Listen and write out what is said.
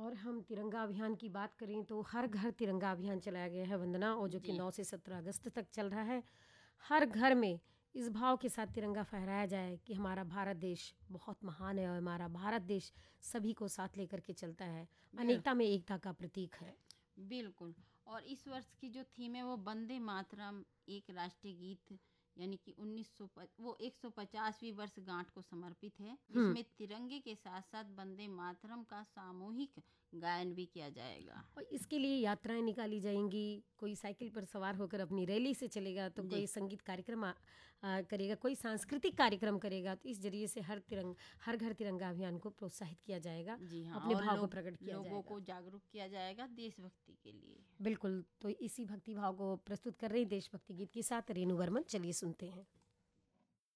और हम तिरंगा अभियान की बात करें तो हर घर तिरंगा अभियान चलाया गया है वंदना, और जो कि 9 से 17 अगस्त तक चल रहा है। हर घर में इस भाव के साथ तिरंगा फहराया जाए कि हमारा भारत देश बहुत महान है और हमारा भारत देश सभी को साथ लेकर के चलता है, अनेकता में एकता का प्रतीक है। बिल्कुल। और इस वर्ष की जो थीम है वो वंदे मातरम एक राष्ट्रीय गीत, यानी कि 150वीं वर्षगांठ को समर्पित है, जिसमें तिरंगे के साथ साथ वंदे मातरम का सामूहिक गायन भी किया जाएगा। और इसके लिए यात्राएं निकाली जाएंगी, कोई साइकिल पर सवार होकर अपनी रैली से चलेगा, तो कोई संगीत कार्यक्रम करेगा, कोई सांस्कृतिक कार्यक्रम करेगा। तो इस जरिए से हर घर तिरंगा अभियान को प्रोत्साहित किया जाएगा। जी हाँ, अपने और भाव को प्रकट किया जाएगा, लोगों को जागरूक किया जाएगा देशभक्ति के लिए। बिल्कुल। तो इसी भक्ति भाव को प्रस्तुत कर रही देशभक्ति गीत के साथ रेणु वर्मन, चलिए सुनते हैं।